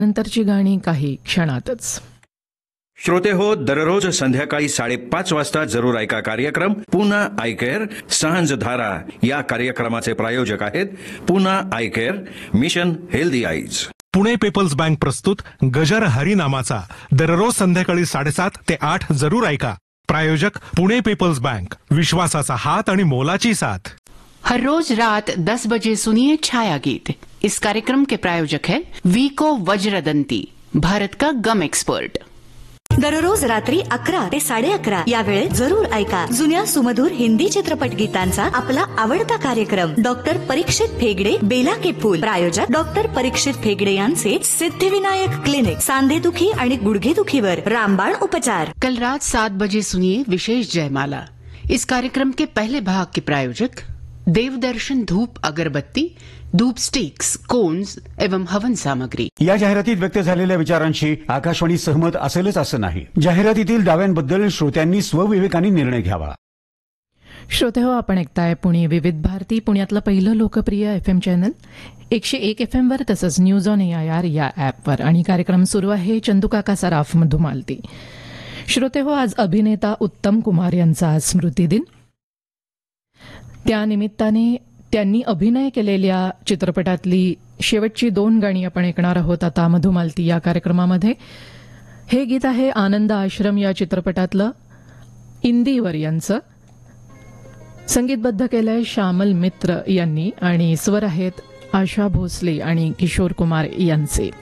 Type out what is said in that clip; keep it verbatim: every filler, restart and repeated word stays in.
नंतरची गाणी काही क्षणातच. श्रोते हो, दररोज संध्याकाळी साडेपाच वाजता जरूर ऐका कार्यक्रम पूना आय केअर सांझ धारा. या कार्यक्रमाचे प्रायोजक आहेत Poona I care, mission healthy eyes. Pune people's bank प्रस्तुत गजर हरी नामाचा दररोज संध्याकाळी साडेसात ते आठ जरूर ऐका. प्रायोजक पुणे पीपल्स बँक, विश्वासाचा हात आणि मोलाची साथ. हर रोज रात दस बजे सुनिए छाया गीत. इस कार्यक्रम के प्रायोजक है वीको वज्रदंती, भारत का गम एक्सपर्ट. दररोज रात्री अकरा ते साडे अकरा या वेळेत जरूर ऐका जुन्या सुमधुर हिंदी चित्रपट गीतांचा आपला आवडता कार्यक्रम डॉक्टर परीक्षित फेगडे बेला के फूल. प्रायोजक डॉक्टर परीक्षित फेगडे यांचे सिद्धिविनायक क्लिनिक, सांधेदुखी आणि गुडघेदुखीवर रामबाण उपचार. कल रात सात बजे सुनिए विशेष जयमाला. इस कार्यक्रम के पहले भाग के प्रायोजक देवदर्शन धूप अगरबत्ती, धूप स्टिक्स, कोन्स एवं हवन सामग्री. या जाहिरातीत व्यक्त झालेल्या विचारांशी आकाशवाणी सहमत असेलच असं नाही. जाहिरातीतील दाव्यांबद्दल श्रोत्यांनी स्वविवेकाने निर्णय घ्यावा. श्रोते हो, आपण ऐकताय पुणे विविध भारती, पुण्यातलं पहिलं लोकप्रिय एफ एम चॅनल एकशे एक एफ एम वर, तसंच news on A I R या ॲपवर. आणि कार्यक्रम सुरू आहे चंदुकाका सराफ मधुमालती. श्रोते हो, आज अभिनेता उत्तम कुमार यांचा आज स्मृतिदिन. त्यानिमित्ताने त्यांनी अभिनय केलेल्या चित्रपटातली शेवटची दोन गाणी आपण ऐकणार आहोत आता मधुमालती या कार्यक्रमामध्ये. हे गीत आहे आनंद आश्रम या चित्रपटातलं, इंदिवर यांचं. संगीतबद्ध केलंय श्यामल मित्र यांनी आणि स्वर आहेत आशा भोसले आणि किशोर कुमार यांचे.